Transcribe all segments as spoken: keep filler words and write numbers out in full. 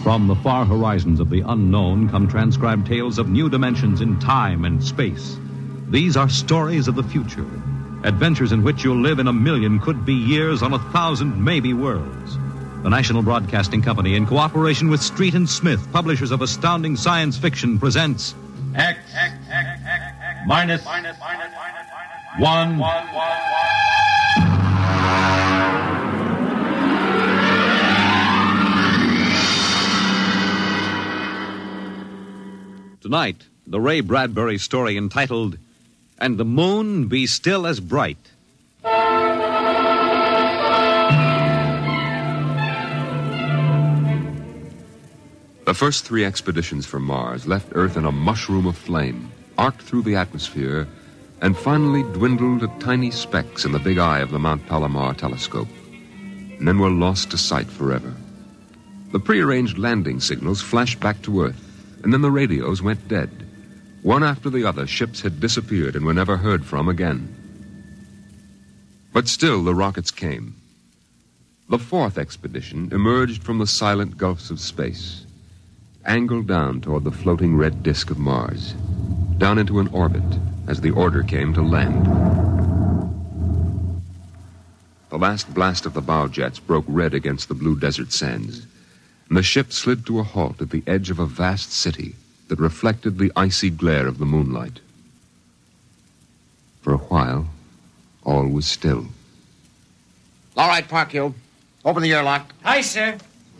From the far horizons of the unknown come transcribed tales of new dimensions in time and space. These are stories of the future, adventures in which you'll live in a million could-be years on a thousand maybe worlds. The National Broadcasting Company, in cooperation with Street and Smith, publishers of astounding science fiction, presents X, X, X, X, X minus, minus, minus, minus, one, one, one, one. Tonight, the Ray Bradbury story entitled, And the Moon Be Still as Bright. The first three expeditions for Mars left Earth in a mushroom of flame, arced through the atmosphere, and finally dwindled to tiny specks in the big eye of the Mount Palomar telescope, and then were lost to sight forever. The prearranged landing signals flashed back to Earth, and then the radios went dead. One after the other, ships had disappeared and were never heard from again. But still the rockets came. The fourth expedition emerged from the silent gulfs of space, angled down toward the floating red disk of Mars, down into an orbit as the order came to land. The last blast of the bow jets broke red against the blue desert sands, and the ship slid to a halt at the edge of a vast city that reflected the icy glare of the moonlight. For a while, all was still. All right, Parkhill. Open the airlock. Aye, sir.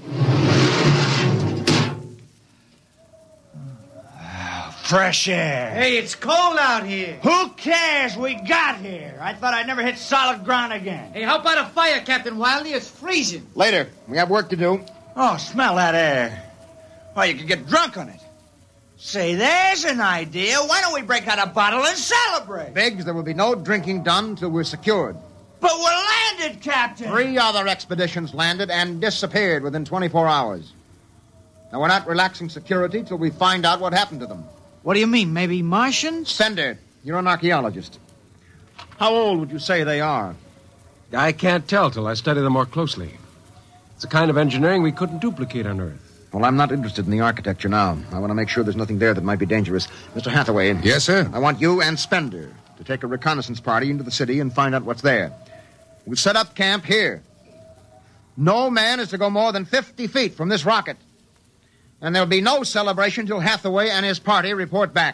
Fresh air. Hey, it's cold out here. Who cares? We got here. I thought I'd never hit solid ground again. Hey, how about a fire, Captain Wiley? It's freezing. Later. We have work to do. Oh, smell that air. Well, you could get drunk on it. Say, there's an idea. Why don't we break out a bottle and celebrate? Biggs, there will be no drinking done till we're secured. But we're landed, Captain. Three other expeditions landed and disappeared within twenty-four hours. Now, we're not relaxing security till we find out what happened to them. What do you mean, maybe Martians? Sender, you're an archaeologist. How old would you say they are? I can't tell till I study them more closely. It's a kind of engineering we couldn't duplicate on Earth. Well, I'm not interested in the architecture now. I want to make sure there's nothing there that might be dangerous. Mister Hathaway. Yes, sir? I want you and Spender to take a reconnaissance party into the city and find out what's there. We'll set up camp here. No man is to go more than fifty feet from this rocket. And there'll be no celebration till Hathaway and his party report back.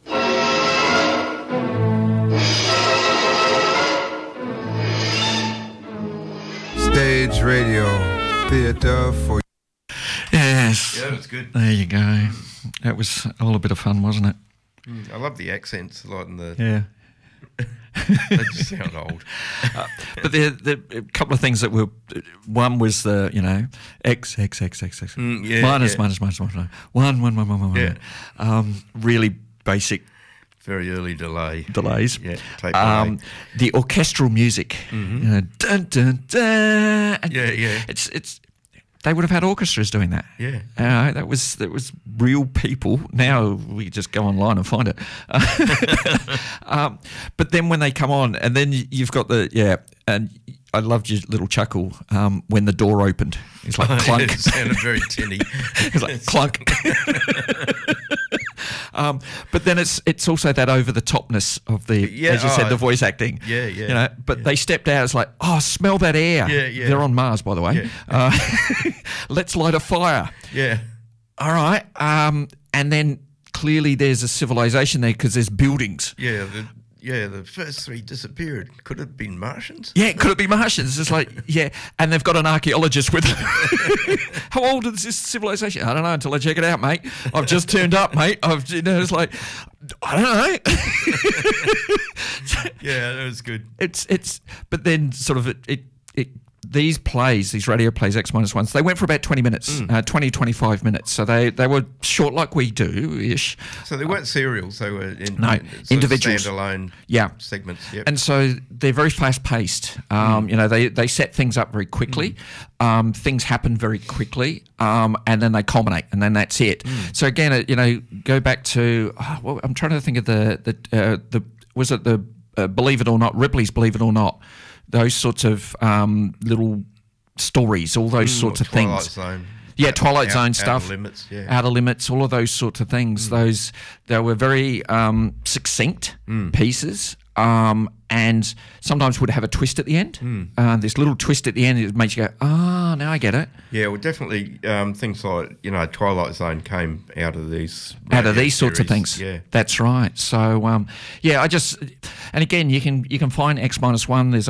Stage radio, theater for... Yes. Yeah, that's good. There you go. That was all a bit of fun, wasn't it? Mm, I love the accents a lot in the... Yeah. They just sound old. uh, but there, there a couple of things that were... One was the, you know, X, X, X, X, X. Mm, yeah, minus, yeah. minus, minus, minus, minus. One, one, one, one, one, one. Yeah. Um, really basic... Very early delay. Delays. Yeah, take um, delay. The orchestral music. Mm-hmm. You know, dun, dun, dun. And yeah, yeah. It's... it's They would have had orchestras doing that. Yeah, uh, that was that was real people. Now we just go online and find it. um, but then when they come on, and then you've got the yeah, and I loved your little chuckle um, when the door opened. It's like clunk. It sounded very tinny. It's like clunk. um, but then it's it's also that over the topness of the yeah, as you oh, said, the voice acting. Yeah, yeah. You know, but yeah. they stepped out. It's like, oh, smell that air. Yeah, yeah. They're on Mars, by the way. Yeah. Uh, let's light a fire. Yeah. All right. Um, and then clearly there's a civilization there because there's buildings. Yeah. The, yeah. The first three disappeared. Could it have been Martians? Yeah. Could it be Martians? It's like, yeah. And they've got an archaeologist with them. How old is this civilization? I don't know until I check it out, mate. I've just turned up, mate. I've, you know, it's like, I don't know. Yeah, that was good. It's, it's, but then sort of it, it, it these plays, these radio plays, X minus ones, they went for about twenty minutes, mm. uh, twenty, twenty-five minutes. So they, they were short like we do-ish. So they weren't serials, they were in, no, individuals. standalone yeah. segments. Yep. And so they're very fast-paced. Um, mm. You know, they, they set things up very quickly. Mm. Um, things happen very quickly, um, and then they culminate, and then that's it. Mm. So again, uh, you know, go back to, oh, well, I'm trying to think of the, the, uh, the was it the, uh, Believe It or Not, Ripley's Believe It or Not, those sorts of um, little stories, all those mm, sorts of Twilight things. Zone. Yeah, Twilight Out- Zone Outer stuff. Limits, yeah. Outer Limits, all of those sorts of things. Those they were very um, succinct pieces. Um, and sometimes would have a twist at the end. Uh, this little twist at the end, it makes you go, ah, oh, now I get it. Yeah, well, definitely um, things like, you know, Twilight Zone came out of these... Out of radio these sorts of series, things. Yeah. That's right. So, um, yeah, I just... And again, you can you can find X minus one. There's